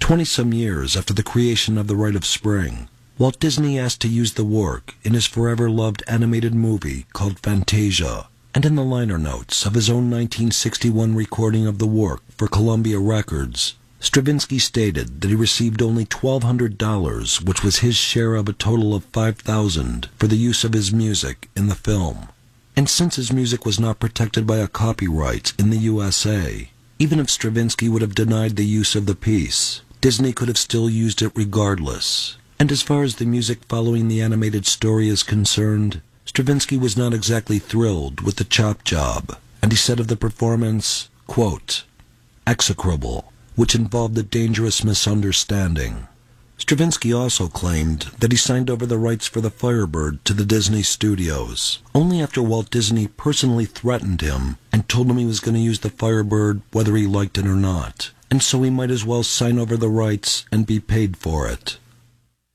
20-some years after the creation of The Rite of Spring, Walt Disney asked to use the work in his forever-loved animated movie called Fantasia, and in the liner notes of his own 1961 recording of the work for Columbia Records, Stravinsky stated that he received only $1,200, which was his share of a total of $5,000, for the use of his music in the film. And since his music was not protected by a copyright in the USA, even if Stravinsky would have denied the use of the piece, Disney could have still used it regardless. And as far as the music following the animated story is concerned, Stravinsky was not exactly thrilled with the chop job, and he said of the performance, quote, "execrable," which involved a dangerous misunderstanding. Stravinsky also claimed that he signed over the rights for the Firebird to the Disney Studios, only after Walt Disney personally threatened him and told him he was going to use the Firebird whether he liked it or not, and so he might as well sign over the rights and be paid for it.